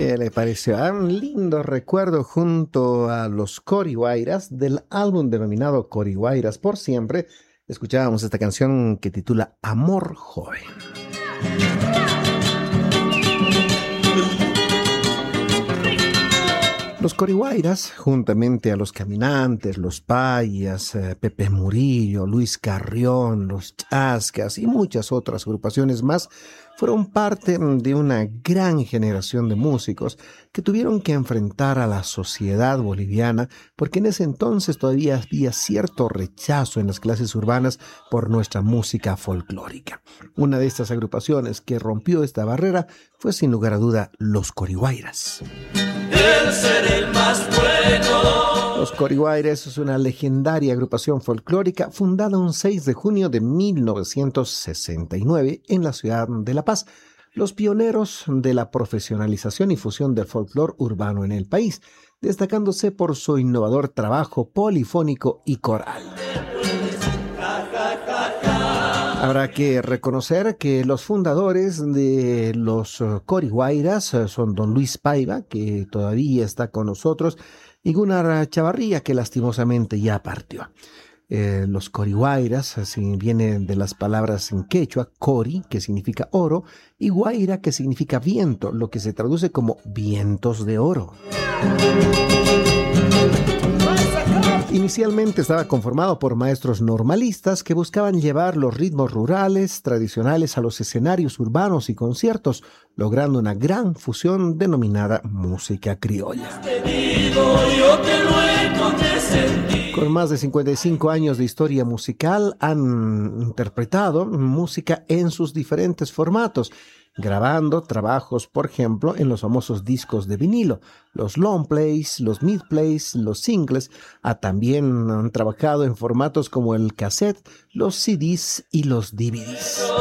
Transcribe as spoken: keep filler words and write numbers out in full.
¿Qué le pareció? Ah, un lindo recuerdo junto a los Corihuayras del álbum denominado Corihuayras por siempre. Escuchábamos esta canción que titula Amor Joven. Los Corihuayras, juntamente a los Caminantes, los Payas, eh, Pepe Murillo, Luis Carrión, los Chascas y muchas otras agrupaciones más, fueron parte de una gran generación de músicos que tuvieron que enfrentar a la sociedad boliviana porque en ese entonces todavía había cierto rechazo en las clases urbanas por nuestra música folclórica. Una de estas agrupaciones que rompió esta barrera fue sin lugar a duda los Corihuayras. El ser el más bueno. Los Corihuayras es una legendaria agrupación folclórica fundada un seis de junio de mil novecientos sesenta y nueve en la ciudad de La Paz, los pioneros de la profesionalización y fusión del folclore urbano en el país, destacándose por su innovador trabajo polifónico y coral. Habrá que reconocer que los fundadores de los Corihuayras son don Luis Paiva, que todavía está con nosotros, y Gunnar Chavarría, que lastimosamente ya partió. Eh, los Corihuayras así vienen de las palabras en quechua, cori, que significa oro, y guaira, que significa viento, lo que se traduce como vientos de oro. Inicialmente estaba conformado por maestros normalistas que buscaban llevar los ritmos rurales tradicionales a los escenarios urbanos y conciertos, logrando una gran fusión denominada música criolla. Con más de cincuenta y cinco años de historia musical, han interpretado música en sus diferentes formatos, grabando trabajos, por ejemplo, en los famosos discos de vinilo, los long plays, los mid plays, los singles. Ah, también han trabajado en formatos como el cassette, los C Ds y los D V Ds.